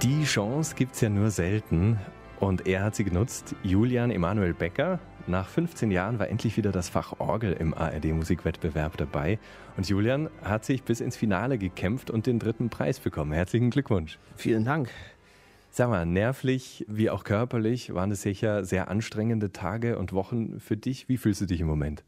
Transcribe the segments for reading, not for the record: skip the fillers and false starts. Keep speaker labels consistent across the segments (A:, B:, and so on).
A: Die Chance gibt's ja nur selten und er hat sie genutzt. Julian Emanuel Becker. Nach 15 Jahren war endlich wieder das Fach Orgel im ARD-Musikwettbewerb dabei. Und Julian hat sich bis ins Finale gekämpft und den 3. Preis bekommen. Herzlichen Glückwunsch.
B: Vielen Dank.
A: Sag mal, nervlich wie auch körperlich waren es sicher sehr anstrengende Tage und Wochen für dich. Wie fühlst du dich im Moment?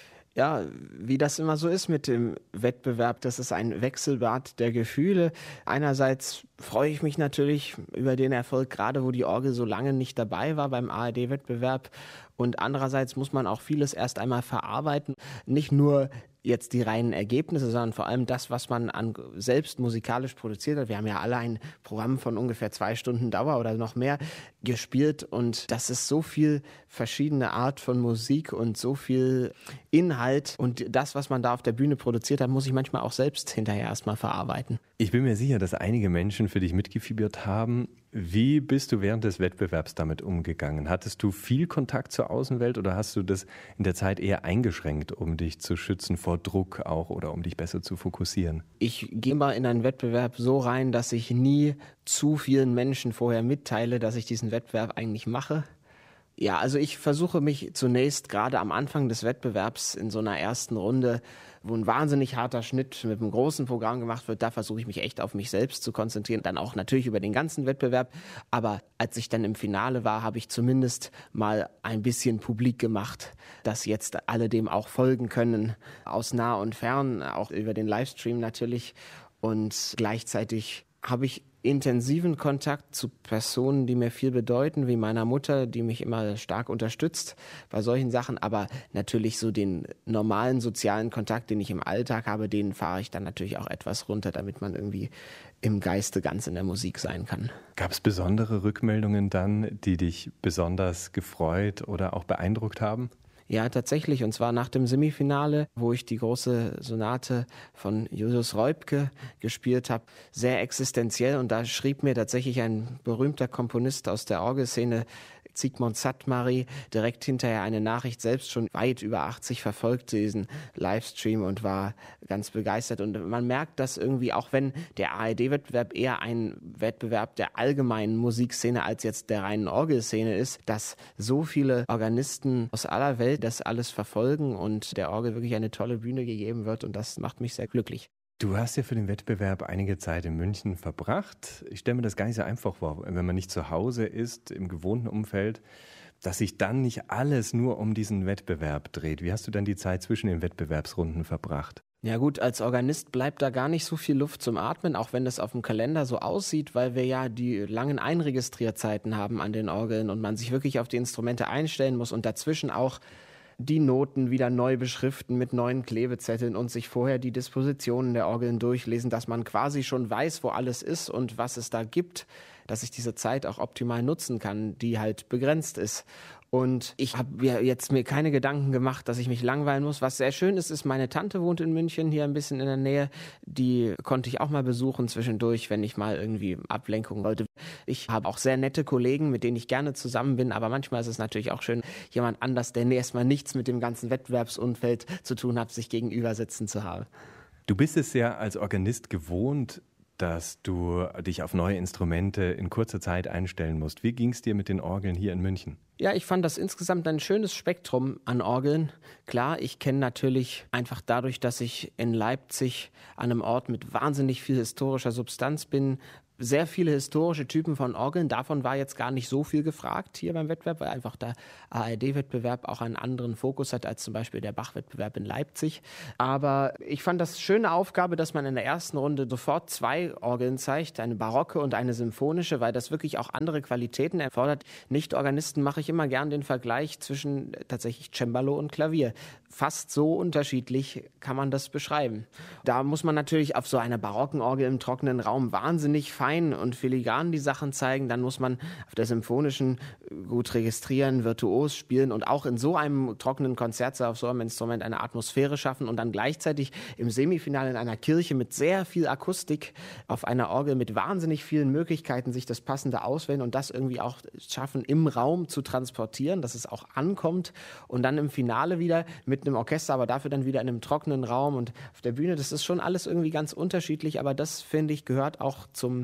B: Ja, wie das immer so ist mit dem Wettbewerb, das ist ein Wechselbad der Gefühle. Einerseits freue ich mich natürlich über den Erfolg, gerade wo die Orgel so lange nicht dabei war beim ARD-Wettbewerb. Und andererseits muss man auch vieles erst einmal verarbeiten. Nicht nur jetzt die reinen Ergebnisse, sondern vor allem das, was man selbst musikalisch produziert hat. Wir haben ja alle ein Programm von ungefähr 2 Stunden Dauer oder noch mehr gespielt und das ist so viel verschiedene Art von Musik und so viel Inhalt und das, was man da auf der Bühne produziert hat, muss ich manchmal auch selbst hinterher erstmal verarbeiten.
A: Ich bin mir sicher, dass einige Menschen für dich mitgefiebert haben. Wie bist du während des Wettbewerbs damit umgegangen? Hattest du viel Kontakt zur Außenwelt oder hast du das in der Zeit eher eingeschränkt, um dich zu schützen vor Druck auch oder um dich besser zu fokussieren?
B: Ich gehe mal in einen Wettbewerb so rein, dass ich nie zu vielen Menschen vorher mitteile, dass ich diesen Wettbewerb eigentlich mache. Ja, also ich versuche mich zunächst gerade am Anfang des Wettbewerbs in so einer ersten Runde, wo ein wahnsinnig harter Schnitt mit einem großen Programm gemacht wird, da versuche ich mich echt auf mich selbst zu konzentrieren, dann auch natürlich über den ganzen Wettbewerb. Aber als ich dann im Finale war, habe ich zumindest mal ein bisschen publik gemacht, dass jetzt alle dem auch folgen können, aus nah und fern, auch über den Livestream natürlich. Und gleichzeitig habe ich intensiven Kontakt zu Personen, die mir viel bedeuten, wie meiner Mutter, die mich immer stark unterstützt bei solchen Sachen. Aber natürlich so den normalen sozialen Kontakt, den ich im Alltag habe, den fahre ich dann natürlich auch etwas runter, damit man irgendwie im Geiste ganz in der Musik sein kann.
A: Gab es besondere Rückmeldungen dann, die dich besonders gefreut oder auch beeindruckt haben?
B: Ja, tatsächlich. Und zwar nach dem Semifinale, wo ich die große Sonate von Julius Reubke gespielt habe. Sehr existenziell. Und da schrieb mir tatsächlich ein berühmter Komponist aus der Orgelszene, Zsigmond Szatmari, direkt hinterher eine Nachricht, selbst schon weit über 80, verfolgte diesen Livestream und war ganz begeistert. Und man merkt, dass irgendwie, auch wenn der ARD-Wettbewerb eher ein Wettbewerb der allgemeinen Musikszene als jetzt der reinen Orgelszene ist, dass so viele Organisten aus aller Welt das alles verfolgen und der Orgel wirklich eine tolle Bühne gegeben wird und das macht mich sehr glücklich.
A: Du hast ja für den Wettbewerb einige Zeit in München verbracht. Ich stelle mir das gar nicht so einfach vor, wenn man nicht zu Hause ist, im gewohnten Umfeld, dass sich dann nicht alles nur um diesen Wettbewerb dreht. Wie hast du dann die Zeit zwischen den Wettbewerbsrunden verbracht?
B: Ja gut, als Organist bleibt da gar nicht so viel Luft zum Atmen, auch wenn das auf dem Kalender so aussieht, weil wir ja die langen Einregistrierzeiten haben an den Orgeln und man sich wirklich auf die Instrumente einstellen muss und dazwischen auch die Noten wieder neu beschriften mit neuen Klebezetteln und sich vorher die Dispositionen der Orgeln durchlesen, dass man quasi schon weiß, wo alles ist und was es da gibt, dass ich diese Zeit auch optimal nutzen kann, die halt begrenzt ist. Und ich habe jetzt mir keine Gedanken gemacht, dass ich mich langweilen muss. Was sehr schön ist, ist, meine Tante wohnt in München, hier ein bisschen in der Nähe. Die konnte ich auch mal besuchen zwischendurch, wenn ich mal irgendwie Ablenkung wollte. Ich habe auch sehr nette Kollegen, mit denen ich gerne zusammen bin. Aber manchmal ist es natürlich auch schön, jemand anders, der erstmal nichts mit dem ganzen Wettbewerbsumfeld zu tun hat, sich gegenüber sitzen zu haben.
A: Du bist es ja als Organist gewohnt, dass du dich auf neue Instrumente in kurzer Zeit einstellen musst. Wie ging es dir mit den Orgeln hier in München?
B: Ja, ich fand das insgesamt ein schönes Spektrum an Orgeln. Klar, ich kenne natürlich einfach dadurch, dass ich in Leipzig an einem Ort mit wahnsinnig viel historischer Substanz bin, sehr viele historische Typen von Orgeln. Davon war jetzt gar nicht so viel gefragt hier beim Wettbewerb, weil einfach der ARD-Wettbewerb auch einen anderen Fokus hat als zum Beispiel der Bach-Wettbewerb in Leipzig. Aber ich fand das schöne Aufgabe, dass man in der ersten Runde sofort 2 Orgeln zeigt, eine barocke und eine symphonische, weil das wirklich auch andere Qualitäten erfordert. Nicht-Organisten mache ich immer gern den Vergleich zwischen tatsächlich Cembalo und Klavier. Fast so unterschiedlich kann man das beschreiben. Da muss man natürlich auf so einer barocken Orgel im trockenen Raum wahnsinnig fein und filigran die Sachen zeigen. Dann muss man auf der symphonischen gut registrieren, virtuos spielen und auch in so einem trockenen Konzertsaal auf so einem Instrument eine Atmosphäre schaffen und dann gleichzeitig im Semifinale in einer Kirche mit sehr viel Akustik auf einer Orgel mit wahnsinnig vielen Möglichkeiten sich das Passende auswählen und das irgendwie auch schaffen, im Raum zu transportieren, dass es auch ankommt und dann im Finale wieder mit einem Orchester, aber dafür dann wieder in einem trockenen Raum und auf der Bühne. Das ist schon alles irgendwie ganz unterschiedlich, aber das, finde ich, gehört auch zum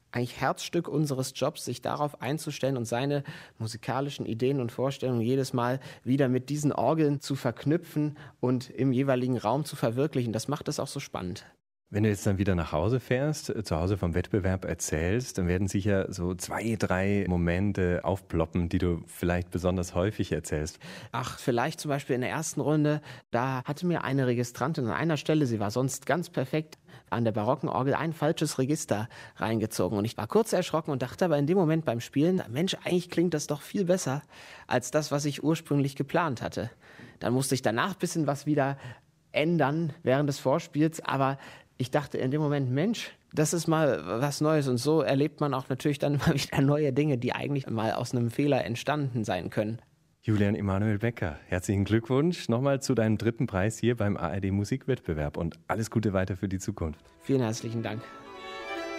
B: eigentlich Herzstück unseres Jobs, sich darauf einzustellen und seine musikalischen Ideen und Vorstellungen jedes Mal wieder mit diesen Orgeln zu verknüpfen und im jeweiligen Raum zu verwirklichen. Das macht es auch so spannend.
A: Wenn du jetzt dann wieder nach Hause fährst, zu Hause vom Wettbewerb erzählst, dann werden sicher so 2, 3 Momente aufploppen, die du vielleicht besonders häufig erzählst.
B: Vielleicht zum Beispiel in der ersten Runde, da hatte mir eine Registrantin an einer Stelle, sie war sonst ganz perfekt, an der barocken Orgel ein falsches Register reingezogen. Und ich war kurz erschrocken und dachte aber in dem Moment beim Spielen, Mensch, eigentlich klingt das doch viel besser als das, was ich ursprünglich geplant hatte. Dann musste ich danach ein bisschen was wieder ändern während des Vorspiels, aber ich dachte in dem Moment, Mensch, das ist mal was Neues. Und so erlebt man auch natürlich dann immer wieder neue Dinge, die eigentlich mal aus einem Fehler entstanden sein können.
A: Julian Emanuel Becker, herzlichen Glückwunsch nochmal zu deinem 3. Preis hier beim ARD Musikwettbewerb und alles Gute weiter für die Zukunft.
B: Vielen herzlichen Dank.